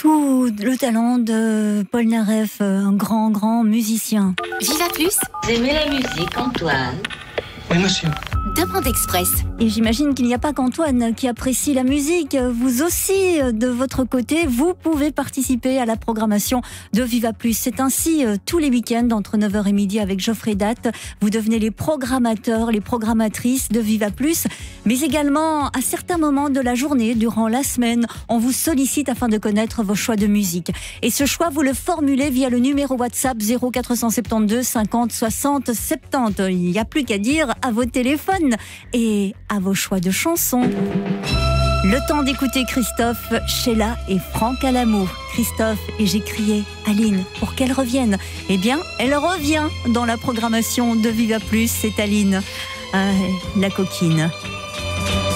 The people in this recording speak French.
tout le talent de Paul Naref, un grand musicien. Viva Plus. Vous aimez la musique, Antoine? Oui, monsieur. Demande Express. Et j'imagine qu'il n'y a pas qu'Antoine qui apprécie la musique. Vous aussi, de votre côté, vous pouvez participer à la programmation de Viva Plus. C'est ainsi tous les week-ends entre 9h et midi avec Geoffrey Datt. Vous devenez les programmateurs, les programmatrices de Viva Plus. Mais également, à certains moments de la journée, durant la semaine, on vous sollicite afin de connaître vos choix de musique. Et ce choix, vous le formulez via le numéro WhatsApp 0472 50 60 70. Il n'y a plus qu'à dire à vos téléphones et à vos choix de chansons. Le temps d'écouter Christophe, Sheila et Franck Alamo. Christophe et j'ai crié Aline pour qu'elle revienne. Eh bien, elle revient dans la programmation de Viva Plus, c'est Aline. Ah, la coquine.